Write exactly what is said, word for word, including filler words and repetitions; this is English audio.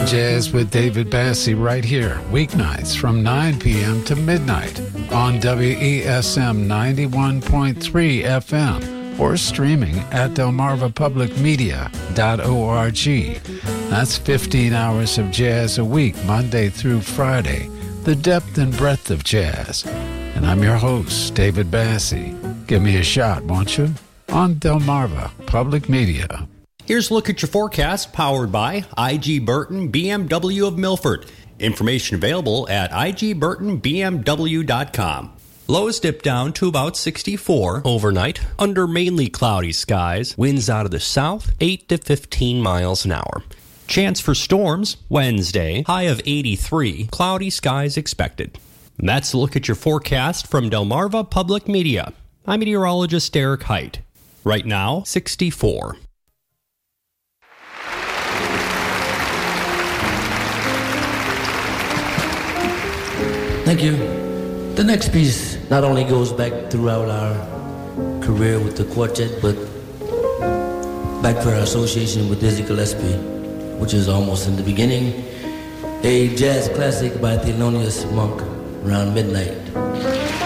Jazz with David Bassey right here, weeknights from nine p.m. to midnight on W E S M ninety-one point three F M or streaming at delmarva public media dot org. That's fifteen hours of jazz a week, Monday through Friday, the depth and breadth of jazz. And I'm your host, David Bassey. Give me a shot, won't you? On Delmarva Public Media. Here's a look at your forecast, powered by I G Burton B M W of Milford. Information available at I G burton B M W dot com. Lows dip down to about sixty-four overnight, under mainly cloudy skies. Winds out of the south, eight to fifteen miles an hour. Chance for storms, Wednesday, high of eighty-three, cloudy skies expected. And that's a look at your forecast from Delmarva Public Media. I'm meteorologist Derek Height. Right now, sixty-four. Thank you. The next piece not only goes back throughout our career with the quartet, but back for our association with Dizzy Gillespie, which is almost in the beginning. A jazz classic by Thelonious Monk, around midnight.